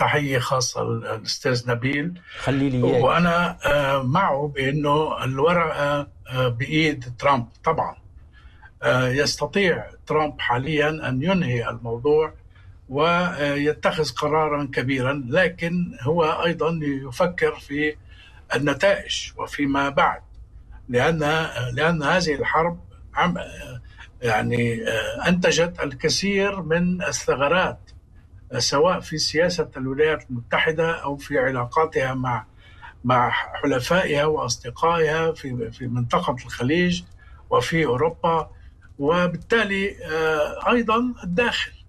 تحية خاصة للأستاذ نبيل. خلي لي إياك. وأنا معه بأنه الورقة بإيد ترامب طبعا. يستطيع ترامب حاليا أن ينهي الموضوع ويتخذ قرارا كبيرا، لكن هو أيضا يفكر في النتائج وفيما بعد، لأن هذه الحرب يعني أنتجت الكثير من الثغرات، سواء في سياسة الولايات المتحدة أو في علاقاتها مع حلفائها وأصدقائها في منطقة الخليج وفي أوروبا، وبالتالي أيضا الداخل.